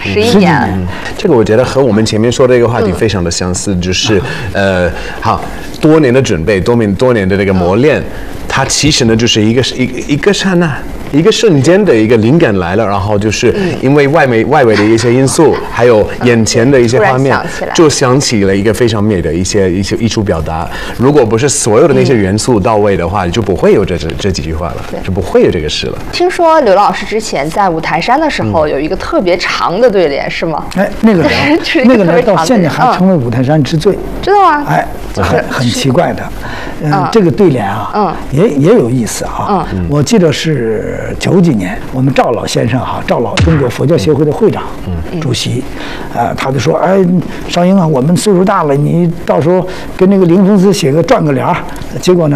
11年。 这个我觉得和我们前面说的这个话题非常的相似，就是好多年的准备，多年的这个磨练，它其实呢就是一个刹那。一个瞬间的一个灵感来了，然后就是因为外围的一些因素，还有眼前的一些画面，就想起了一个非常美的一些艺术表达。如果不是所有的那些元素到位的话，就不会有这几句话了，就不会有这个事了。 听说刘老师之前在五台山的时候有一个特别长的对联，是吗？ 哎，那个联到现在还成为五台山之最， 知道吗？ 哎，很奇怪的。这个对联啊，也有意思啊。我记得是90几年，我们赵老先生赵老中国佛教协会的会长、主席，他就说：“哎，少英啊，我们岁数大了，你到时候跟那个林峰斯转个联儿。”结果呢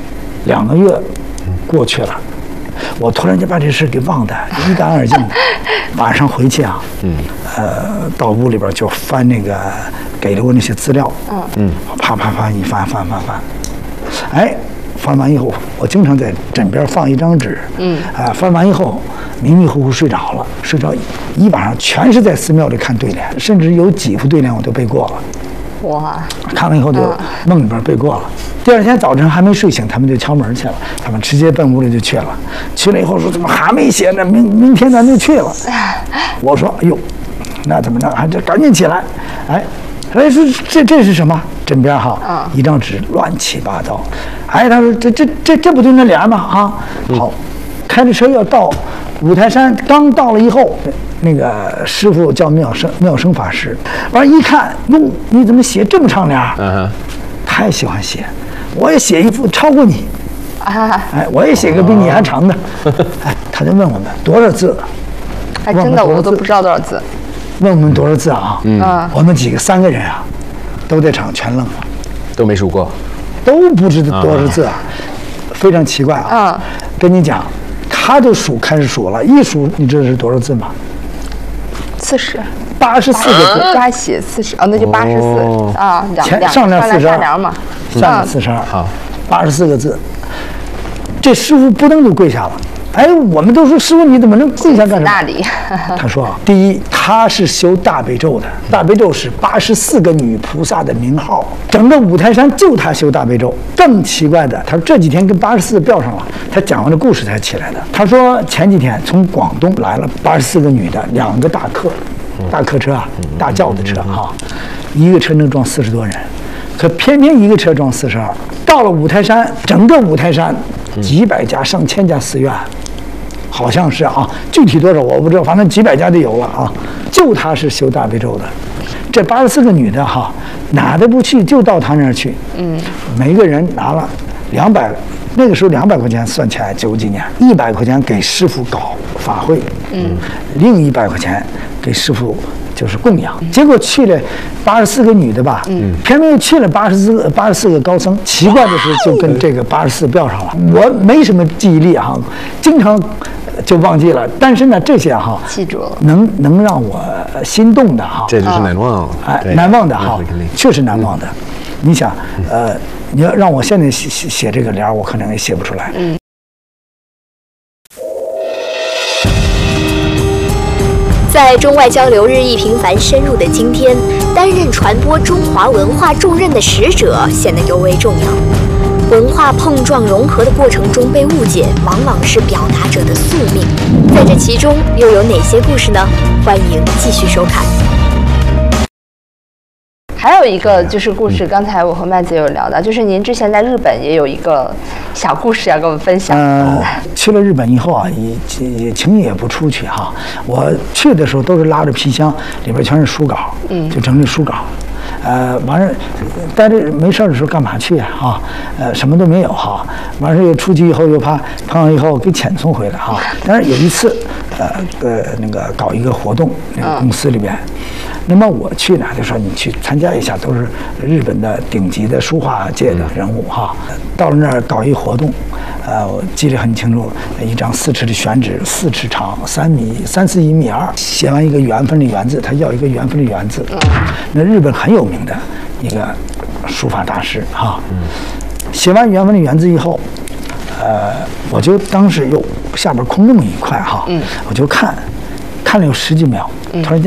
，2个月过去了，我突然间把这事给忘得一干二净的。晚上回去啊，到屋里边就翻那个给了我那些资料，啪一翻，哎。翻完以后，我经常在枕边放一张纸，翻完以后迷迷糊糊睡着了，睡着一晚上全是在寺庙里看对联，甚至有几副对联我都背过了。 哇！ 看完以后就梦里边背过了。第二天早晨还没睡醒，他们就敲门去了，他们直接奔屋里就去了。去了以后说怎么还没写呢？明天咱就去了。我说哎呦，那怎么着？还这赶紧起来，哎。哎，说这是什么？枕边一张纸乱七八糟。哎，他说这不就那联吗？好，开着车要到五台山，刚到了以后，那个师傅叫妙生法师，完一看，哟，你怎么写这么长联？太喜欢写，我也写一副超过你。哎，我也写个比你还长的。哎，他就问我们多少字？ 哎，真的我都不知道多少字。 问我们多少字啊？我们3个人啊，都在场全愣了， 都没数过， 都不知道多少字啊，非常奇怪啊。跟你讲，他就开始数了，一数你知道是多少字吗 ？40，84 个字。 他写40，那就84啊， 上联42， 下联嘛， 上联42，好，84个字。这师傅不登就跪下了。哎，我们都说师傅你怎么能跪下干什么？他说啊，第一，他是修大悲咒的，大悲咒是84个女菩萨的名号，整个五台山就他修大悲咒。更奇怪的，他说这几天跟84吊上了，他讲完这故事才起来的。他说前几天从广东来了84个女的，2个大客车啊，大轿子车一个车能装40多人，可偏偏一个车装42。到了五台山，整个五台山几百家、上千家寺院。好像是啊，具体多少我不知道，反正几百家就有了啊。就他是修大悲咒的，这84个女的哪都不去，就到他那儿去。每个人拿了200，那个时候200块钱算起来90几年，100块钱给师傅搞法会，另100块钱给师傅就是供养。结果去了84个女的吧，偏偏又去了84个高僧。奇怪的是，就跟这个84标上了。我没什么记忆力经常就忘记了。但是呢，这些记住了， 能让我心动的这就是难忘。 哎，难忘的确实难忘的。你想，你要让我现在写这个联，我可能也写不出来。 在中外交流日益频繁深入的今天，担任传播中华文化重任的使者显得尤为重要。文化碰撞融合的过程中被误解，往往是表达者的宿命。在这其中又有哪些故事呢？欢迎继续收看。 还有一个就是故事，刚才我和麦子有聊到，就是您之前在日本也有一个小故事要跟我们分享。 去了日本以后啊，也轻易也不出去我去的时候都是拉着皮箱，里边全是书稿，就整理书稿。完事待着没事的时候干嘛去什么都没有完事又出去以后又怕碰上以后给遣送回来但是有一次那个搞一个活动，那个公司里边。那么我去呢，就说你去参加一下，都是日本的顶级的书画界的人物到了那儿搞一活动，我记得很清楚，一张4尺的宣纸，4尺长，3.4米2，写完一个缘分的缘字，他要一个缘分的缘字。那日本很有名的一个书法大师写完缘分的缘字以后，我就当时又下边空那么一块我就看了有10几秒，突然间